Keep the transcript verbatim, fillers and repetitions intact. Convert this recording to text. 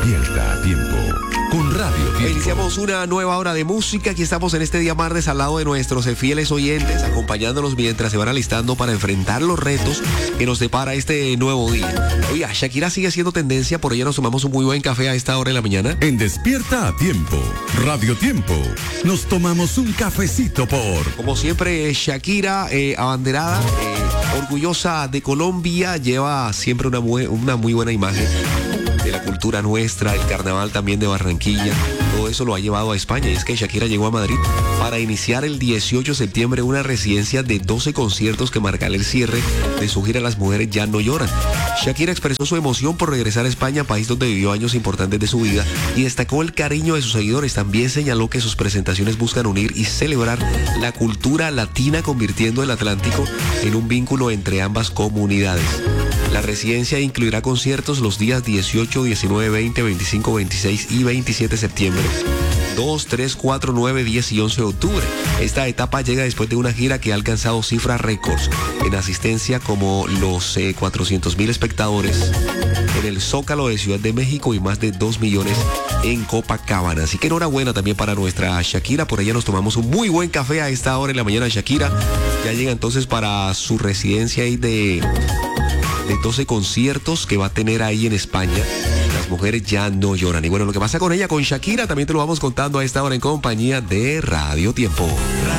Despierta a tiempo con Radio Tiempo. Iniciamos una nueva hora de música. Aquí estamos en este día martes al lado de nuestros fieles oyentes, acompañándolos mientras se van alistando para enfrentar los retos que nos depara este nuevo día. Oye, Shakira sigue siendo tendencia, por ella nos tomamos un muy buen café a esta hora de la mañana. En Despierta a Tiempo, Radio Tiempo, nos tomamos un cafecito por... Como siempre, Shakira, eh, abanderada, eh, orgullosa de Colombia, lleva siempre una muy, una muy buena imagen de la cultura nuestra, el carnaval también de Barranquilla. Todo eso lo ha llevado a España, y es que Shakira llegó a Madrid para iniciar el dieciocho de septiembre una residencia de doce conciertos que marcará el cierre de su gira Las Mujeres Ya No Lloran. Shakira expresó su emoción por regresar a España, país donde vivió años importantes de su vida, y destacó el cariño de sus seguidores. También señaló que sus presentaciones buscan unir y celebrar la cultura latina, convirtiendo el Atlántico en un vínculo entre ambas comunidades. La residencia incluirá conciertos los días dieciocho, diecinueve, veinte, veinticinco, veintiséis y veintisiete de septiembre. dos, tres, cuatro, nueve, diez y once de octubre. Esta etapa llega después de una gira que ha alcanzado cifras récords en asistencia, como los eh, cuatrocientos mil espectadores en el Zócalo de Ciudad de México y más de dos millones en Copacabana. Así que enhorabuena también para nuestra Shakira. Por ella nos tomamos un muy buen café a esta hora en la mañana. Shakira ya llega entonces para su residencia ahí de... de doce conciertos que va a tener ahí en España. Las Mujeres Ya No Lloran. Y bueno, lo que pasa con ella, con Shakira, también te lo vamos contando a esta hora en compañía de Radio Tiempo.